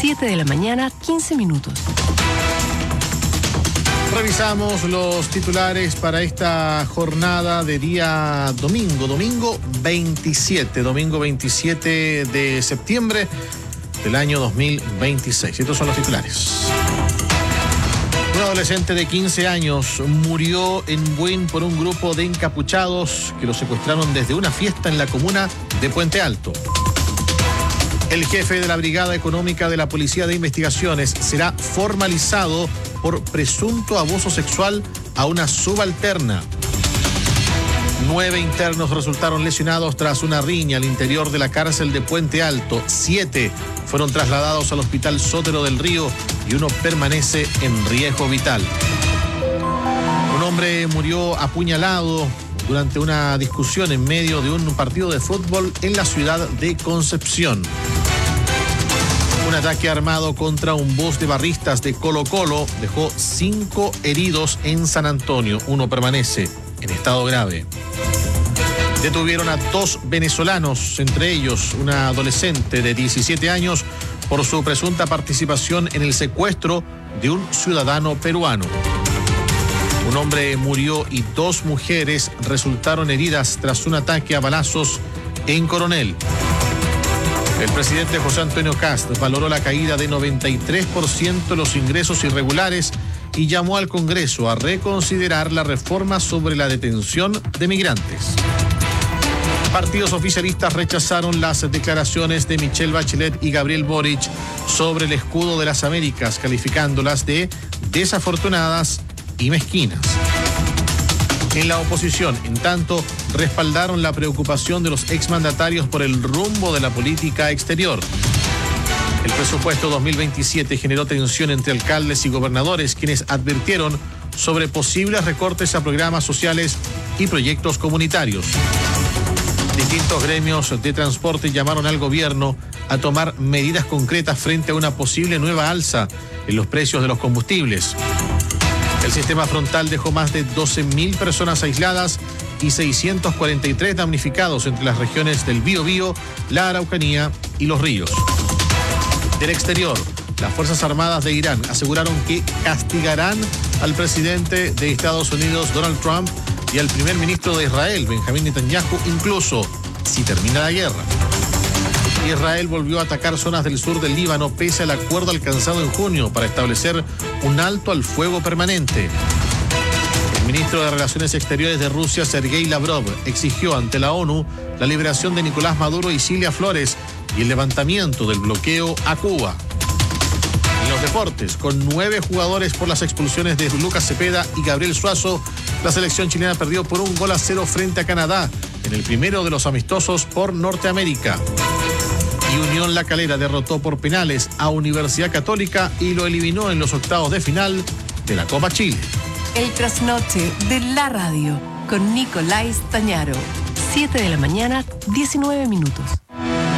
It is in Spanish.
7 de la mañana, 15 minutos. Revisamos los titulares para esta jornada de día domingo 27 de septiembre del año 2026. Estos son los titulares. Un adolescente de 15 años murió en Buin por un grupo de encapuchados que lo secuestraron desde una fiesta en la comuna de Puente Alto. El jefe de la Brigada Económica de la Policía de Investigaciones será formalizado por presunto abuso sexual a una subalterna. 9 internos resultaron lesionados tras una riña al interior de la cárcel de Puente Alto. 7 fueron trasladados al Hospital Sotero del Río y uno permanece en riesgo vital. Un hombre murió apuñalado durante una discusión en medio de un partido de fútbol en la ciudad de Concepción. Un ataque armado contra un bus de barristas de Colo-Colo dejó 5 heridos en San Antonio. Uno permanece en estado grave. Detuvieron a 2 venezolanos, entre ellos una adolescente de 17 años, por su presunta participación en el secuestro de un ciudadano peruano. Un hombre murió y 2 mujeres resultaron heridas tras un ataque a balazos en Coronel. El presidente José Antonio Kast valoró la caída de 93% de los ingresos irregulares y llamó al Congreso a reconsiderar la reforma sobre la detención de migrantes. Partidos oficialistas rechazaron las declaraciones de Michelle Bachelet y Gabriel Boric sobre el escudo de las Américas, calificándolas de desafortunadas y mezquinas. En la oposición, en tanto, respaldaron la preocupación de los exmandatarios por el rumbo de la política exterior. El presupuesto 2027 generó tensión entre alcaldes y gobernadores, quienes advirtieron sobre posibles recortes a programas sociales y proyectos comunitarios. Distintos gremios de transporte llamaron al gobierno a tomar medidas concretas frente a una posible nueva alza en los precios de los combustibles. El sistema frontal dejó más de 12.000 personas aisladas y 643 damnificados entre las regiones del Biobío, la Araucanía y Los Ríos. Del exterior, las Fuerzas Armadas de Irán aseguraron que castigarán al presidente de Estados Unidos, Donald Trump, y al primer ministro de Israel, Benjamín Netanyahu, incluso si termina la guerra. Israel volvió a atacar zonas del sur del Líbano pese al acuerdo alcanzado en junio para establecer un alto al fuego permanente. El ministro de Relaciones Exteriores de Rusia, Sergei Lavrov, exigió ante la ONU la liberación de Nicolás Maduro y Cilia Flores y el levantamiento del bloqueo a Cuba. En los deportes, con 9 jugadores por las expulsiones de Lucas Cepeda y Gabriel Suazo, la selección chilena perdió por 1-0 frente a Canadá en el primero de los amistosos por Norteamérica. Y Unión La Calera derrotó por penales a Universidad Católica y lo eliminó en los octavos de final de la Copa Chile. El trasnoche de la radio con Nicolás Tañaro. 7 de la mañana, 19 minutos.